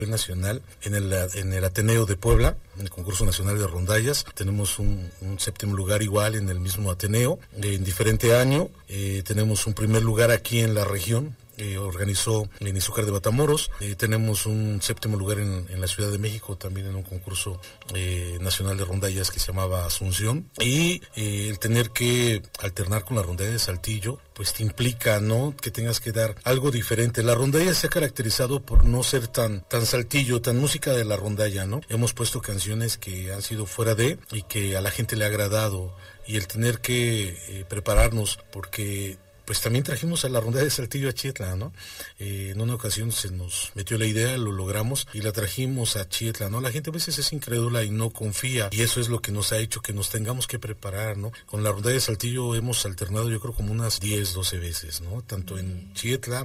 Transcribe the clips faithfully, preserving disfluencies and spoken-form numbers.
nacional en el, en el Ateneo de Puebla, en el concurso nacional de rondallas. Tenemos un, un séptimo lugar igual en el mismo Ateneo, eh, en diferente año. Eh, tenemos un primer lugar aquí en la región, eh, organizó en Izúcar de Matamoros. Eh, tenemos un séptimo lugar en, en la Ciudad de México, también en un concurso eh, nacional de rondallas que se llamaba Asunción. Y eh, el tener que alternar con la rondalla de Saltillo, pues te implica, ¿no?, que tengas que dar algo diferente. La rondalla se ha caracterizado por no ser tan tan Saltillo, tan música de la rondalla, ¿no? Hemos puesto canciones que han sido fuera de y que a la gente le ha agradado, y el tener que eh, prepararnos, porque pues también trajimos a la rondalla de Saltillo a Chietla, ¿no? Eh, en una ocasión se nos metió la idea, lo logramos y la trajimos a Chietla, ¿no? La gente a veces es incrédula y no confía, y eso es lo que nos ha hecho que nos tengamos que preparar, ¿no? Con la rondalla de Saltillo hemos alternado, yo creo, como unas diez, doce veces, ¿no? Tanto en Chietla,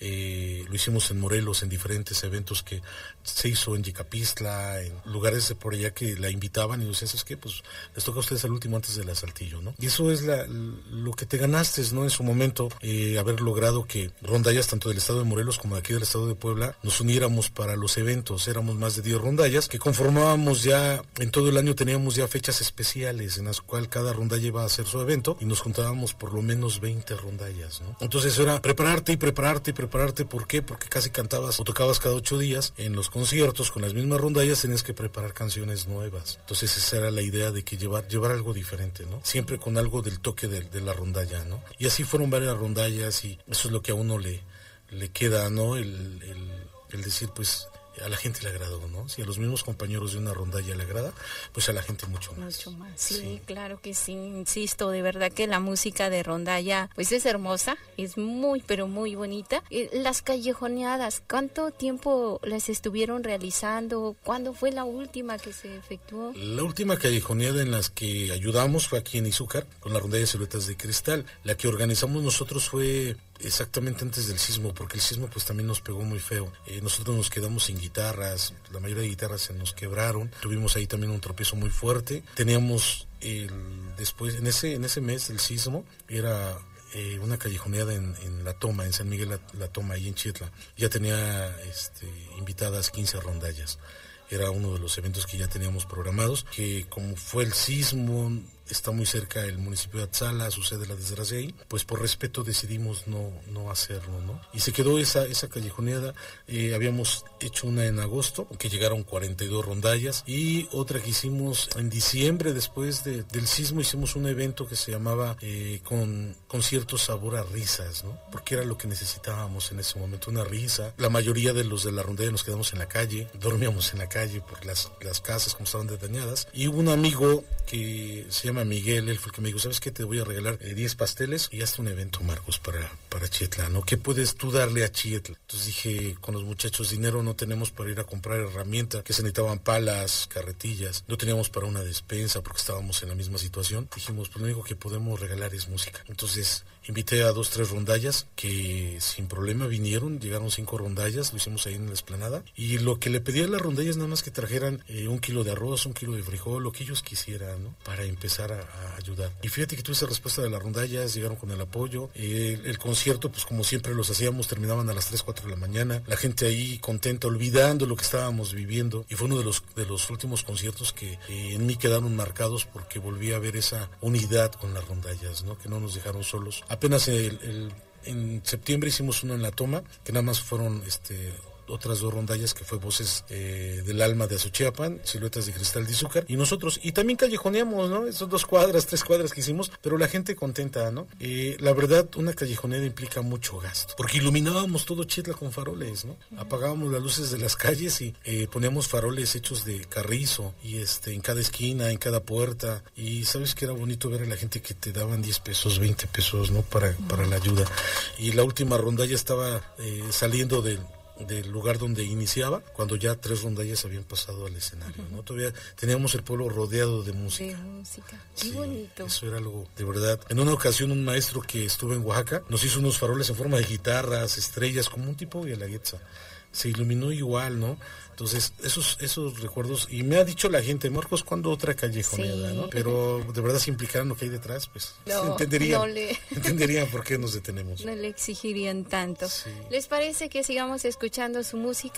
eh, lo hicimos en Morelos, en diferentes eventos que se hizo en Yecapistla, en lugares de por allá que la invitaban y decían, ¿sabes qué? Pues les toca a ustedes al último antes de la Saltillo, ¿no? Y eso es la, lo que te ganaste, ¿no? En su momento. Eh, haber logrado que rondallas tanto del estado de Morelos como de aquí del estado de Puebla nos uniéramos para los eventos. Éramos más de diez rondallas que conformábamos ya, en todo el año teníamos ya fechas especiales en las cuales cada rondalla iba a hacer su evento y nos juntábamos por lo menos veinte rondallas, ¿no? Entonces era prepararte y prepararte y prepararte. ¿Por qué? Porque casi cantabas o tocabas cada ocho días en los conciertos con las mismas rondallas, tenías que preparar canciones nuevas. Entonces esa era la idea de que llevar, llevar algo diferente, ¿no? Siempre con algo del toque de, de la rondalla, ¿no? Y así fueron varias rondallas, y eso es lo que a uno le, le queda, ¿no? El, el, el decir, pues, a la gente le agradó, ¿no? Si a los mismos compañeros de una rondalla le agrada, pues a la gente mucho más. Mucho más, sí, sí, claro que sí, insisto, de verdad que la música de rondalla, pues es hermosa, es muy, pero muy bonita. Las callejoneadas, ¿cuánto tiempo las estuvieron realizando? ¿Cuándo fue la última que se efectuó? La última callejoneada en las que ayudamos fue aquí en Izúcar, con la rondalla de Siluetas de Cristal. La que organizamos nosotros fue exactamente antes del sismo, porque el sismo pues también nos pegó muy feo. Eh, nosotros nos quedamos sin guitarras, la mayoría de guitarras se nos quebraron, tuvimos ahí también un tropiezo muy fuerte. Teníamos el, después, en ese, en ese mes del sismo, era eh, una callejoneada en, en La Toma, en San Miguel La, La Toma, ahí en Chietla. Ya tenía este, invitadas quince rondallas. Era uno de los eventos que ya teníamos programados, que como fue el sismo, está muy cerca el municipio de Atzala, sucede la desgracia ahí, pues por respeto decidimos no, no hacerlo, ¿no? Y se quedó esa, esa callejoneada. Eh, habíamos hecho una en agosto, que llegaron cuarenta y dos rondallas, y otra que hicimos en diciembre, después de, del sismo, hicimos un evento que se llamaba eh, con concierto sabor a risas, ¿no? Porque era lo que necesitábamos en ese momento, una risa. La mayoría de los de la rondalla nos quedamos en la calle, dormíamos en la calle por las, las casas como estaban dañadas, y hubo un amigo que se llama Miguel, él fue el que me dijo, ¿sabes qué? Te voy a regalar eh, diez pasteles y hazte un evento, Marcos, para, para Chietla, ¿no? ¿Qué puedes tú darle a Chietla? Entonces dije, con los muchachos, dinero no tenemos para ir a comprar herramientas, que se necesitaban palas, carretillas, no teníamos para una despensa porque estábamos en la misma situación. Dijimos, pues lo único que podemos regalar es música. Entonces invité a dos, tres rondallas que sin problema vinieron, llegaron cinco rondallas, lo hicimos ahí en la explanada, y lo que le pedí a las rondallas nada más que trajeran eh, un kilo de arroz, un kilo de frijol, lo que ellos quisieran, ¿no? Para empezar a, a ayudar. Y fíjate que tuve esa respuesta de las rondallas, llegaron con el apoyo. Eh, el, el concierto, pues como siempre los hacíamos, terminaban a las tres, cuatro de la mañana, la gente ahí contenta, olvidando lo que estábamos viviendo, y fue uno de los, de los últimos conciertos que eh, en mí quedaron marcados, porque volví a ver esa unidad con las rondallas, ¿no? Que no nos dejaron solos. Apenas el, el, en septiembre hicimos uno en La Toma, que nada más fueron este otras dos rondallas, que fue Voces eh, del Alma de Azochiapan, Siluetas de Cristal de Izúcar, y nosotros, y también callejoneamos, ¿no? Esas dos cuadras, tres cuadras que hicimos, pero la gente contenta, ¿no? Eh, la verdad, una callejoneada implica mucho gasto, porque iluminábamos todo Chietla con faroles, ¿no? Apagábamos las luces de las calles y eh, poníamos faroles hechos de carrizo, y este, en cada esquina, en cada puerta, y sabes que era bonito ver a la gente que te daban diez pesos, veinte pesos, ¿no? Para, para la ayuda. Y la última rondalla estaba eh, saliendo del del lugar donde iniciaba, cuando ya tres rondallas habían pasado al escenario, ¿no? Todavía teníamos el pueblo rodeado de música. De música, qué sí, bonito. Eso era algo de verdad. En una ocasión un maestro que estuvo en Oaxaca nos hizo unos faroles en forma de guitarras, estrellas, como un tipo de Guelaguetza. Se iluminó igual, ¿no? Entonces, esos esos recuerdos, y me ha dicho la gente, Marcos, ¿cuándo otra callejoneada, sí, ¿no? Pero de verdad, si implicaran lo que hay detrás, pues no, entenderían, no le... entenderían por qué nos detenemos. No le exigirían tanto. Sí. ¿Les parece que sigamos escuchando su música?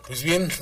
Pues bien,